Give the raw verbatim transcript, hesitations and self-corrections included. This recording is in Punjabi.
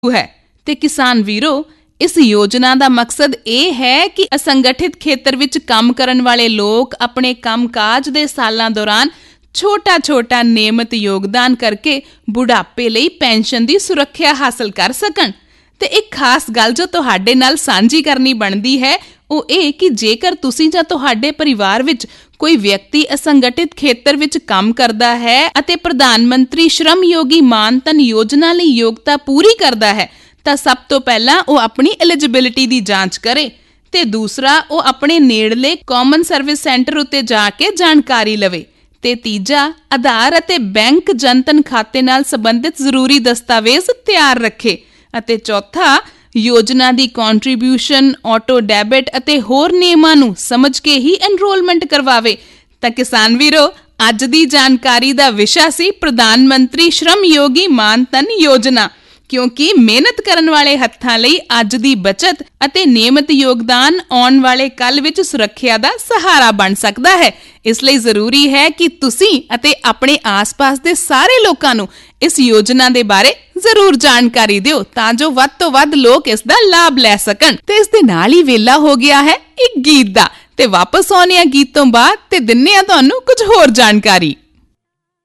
है। ते किसान वीरो, इस योजना का मकसद ये है कि असंगठित खेतर विच काम करन वाले लोग अपने कामकाज दे सालां दौरान छोटा छोटा नियमित योगदान करके बुढ़ापे लई पेंशन की सुरक्षा हासिल कर सकन। ते एक खास गल जो तुहाडे नाल सांझी करनी बनदी है ਉਹ ਇਹ कि जेकर तुसीं ਜਾਂ ਤੁਹਾਡੇ परिवार विच कोई व्यक्ति असंगठित खेतर विच काम करदा है ਅਤੇ प्रधान मंत्री श्रम योगी मानधन योजना ਲਈ योग्यता पूरी करदा है ਤਾਂ ਸਭ ਤੋਂ ਪਹਿਲਾਂ ਉਹ ਆਪਣੀ ਐਲੀਜੀਬਿਲਿਟੀ ਦੀ ਜਾਂਚ ਕਰੇ ਤੇ ਦੂਸਰਾ ਉਹ ਆਪਣੇ ਨੇੜਲੇ ਕਾਮਨ ਸਰਵਿਸ ਸੈਂਟਰ ਉੱਤੇ ਜਾ ਕੇ ਜਾਣਕਾਰੀ ਲਵੇ ਤੇ ਤੀਜਾ ਆਧਾਰ ਅਤੇ ਬੈਂਕ ਜਨਤਨ ਖਾਤੇ ਨਾਲ ਸੰਬੰਧਿਤ ਜ਼ਰੂਰੀ ਦਸਤਾਵੇਜ਼ ਤਿਆਰ ਰੱਖੇ ਅਤੇ ਚੌਥਾ योजना की कॉन्ट्रीब्यूशन ऑटो डेबिट ਅਤੇ ਹੋਰ ਨਿਯਮਾਂ ਨੂੰ ਸਮਝ ਕੇ ਹੀ ਐਨਰੋਲਮੈਂਟ ਕਰਵਾਵੇ। ਤਾਂ ਕਿਸਾਨ ਵੀਰੋ, ਅੱਜ ਦੀ ਜਾਣਕਾਰੀ ਦਾ ਵਿਸ਼ਾ ਸੀ ਪ੍ਰਧਾਨ ਮੰਤਰੀ ਸ਼ਰਮ ਯੋਗੀ ਮਾਨਧਨ ਯੋਜਨਾ, ਕਿਉਂਕਿ ਮਿਹਨਤ ਕਰਨ ਵਾਲੇ ਹੱਥਾਂ ਲਈ ਅੱਜ ਦੀ ਬਚਤ ਅਤੇ ਨਿਯਮਿਤ ਯੋਗਦਾਨ ਆਉਣ ਵਾਲੇ ਕੱਲ ਵਿੱਚ ਸੁਰੱਖਿਆ ਦਾ ਸਹਾਰਾ ਬਣ ਸਕਦਾ ਹੈ। ਇਸ ਲਈ ਜ਼ਰੂਰੀ ਹੈ ਕਿ ਤੁਸੀਂ ਅਤੇ ਆਪਣੇ ਆਸ-ਪਾਸ ਦੇ ਸਾਰੇ ਲੋਕਾਂ ਨੂੰ ਇਸ ਯੋਜਨਾ ਦੇ ਬਾਰੇ ਜ਼ਰੂਰ ਜਾਣਕਾਰੀ ਦਿਓ ਤਾਂ ਜੋ ਵੱਧ ਤੋਂ ਵੱਧ ਲੋਕ ਇਸ ਦਾ ਲਾਭ ਲੈ ਸਕਣ। ਤੇ ਇਸ ਦੇ ਨਾਲ ਹੀ ਵੇਲਾ ਹੋ ਗਿਆ ਹੈ ਇੱਕ ਗੀਤ ਦਾ, ਤੇ ਵਾਪਸ ਆਉਣੇ ਆ ਗੀਤ ਤੋਂ ਬਾਅਦ ਤੇ ਦਿੰਨੇ ਆ ਤੁਹਾਨੂੰ ਕੁਝ ਹੋਰ ਜਾਣਕਾਰੀ।